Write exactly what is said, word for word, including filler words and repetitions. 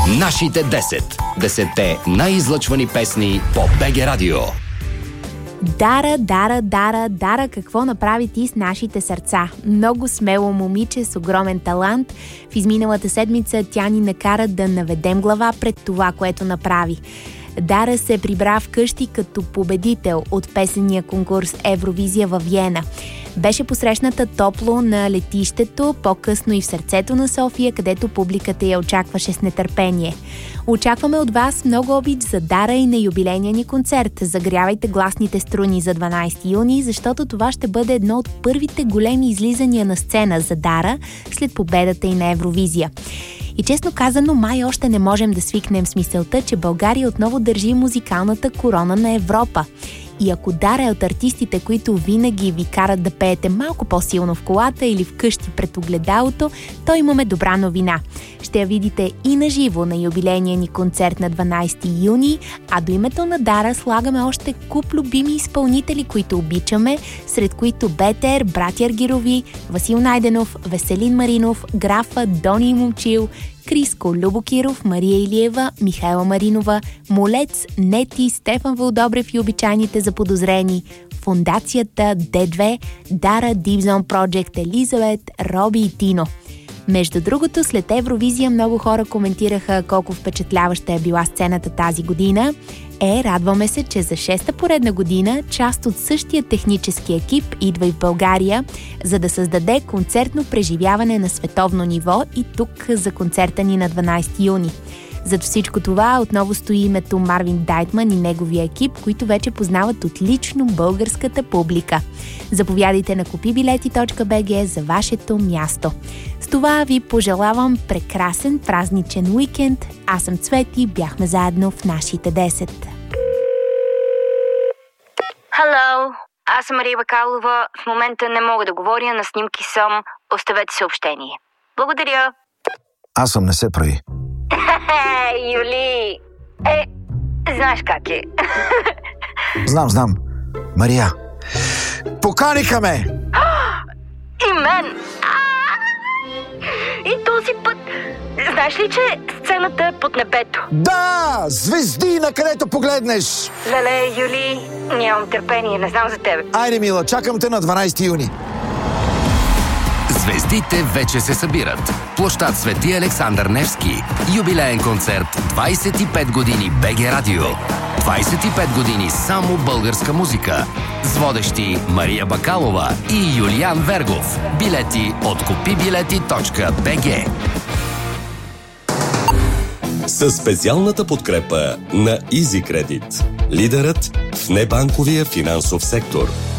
Нашите десет. Десетте най-излъчвани песни по БГ Радио. Дара, Дара, Дара, Дара, какво направи ти с нашите сърца? Много смело момиче с огромен талант. В изминалата седмица тя ни накара да наведем глава пред това, което направи. Дара се прибра вкъщи като победител от песенния конкурс Евровизия във Виена. Беше посрещната топло на летището, по-късно и в сърцето на София, където публиката я очакваше с нетърпение. Очакваме от вас много обич за Дара и на юбилейния ни концерт. Загрявайте гласните струни за дванайсети юни, защото това ще бъде едно от първите големи излизания на сцена за Дара след победата и на Евровизия. И честно казано, май още не можем да свикнем с мисълта, че България отново държи музикалната корона на Европа. И ако Дара е от артистите, които винаги ви карат да пеете малко по-силно в колата или вкъщи пред огледалото, то имаме добра новина. Ще я видите и на живо на юбилейния ни концерт на дванайсети юни, а до името на Дара слагаме още куп любими изпълнители, които обичаме, сред които Бетер, Братя Аргирови, Васил Найденов, Веселин Маринов, Графа, Дони Момчил, Криско, Любо Киров, Мария Илиева, Михайла Маринова, Молец, Нети, Стефан Вълдобрев и обичайните заподозрени, Фондацията, Д две, Дара, Deep Zone Project, Елизабет, Роби и Тино. Между другото, след Евровизия много хора коментираха колко впечатляваща е била сцената тази година. Е, радваме се, че за шеста поредна година част от същия технически екип идва и в България, за да създаде концертно преживяване на световно ниво и тук за концерта ни на дванайсети юни. Зад всичко това отново стои името Марвин Дайтман и неговия екип, които вече познават отлично българската публика. Заповядайте на купи билети точка би джи за вашето място. С това ви пожелавам прекрасен празничен уикенд. Аз съм Цвети, бяхме заедно в нашите десет. Hello, аз съм Мария Бакалова. В момента не мога да говоря, на снимки съм. Оставете съобщение. Благодаря. Аз съм не се прави. Юли! Е, знаеш как е. Знам, знам. Мария, поканиха ме! И мен! И този път... Знаеш ли, че сцената е под небето? Да! Звезди, на където погледнеш! Леле, Юли, нямам търпение, не знам за тебе. Айде, мила, чакам те на дванайсети юни. Звездите вече се събират. Площад Свети Александър Невски. Юбилеен концерт двайсет и пет години БГ Радио. двайсет и пет години само българска музика. С водещи Мария Бакалова и Юлиан Вергов. Билети от купи билети точка би джи. Със специалната подкрепа на EasyCredit. Лидерът в небанковия финансов сектор.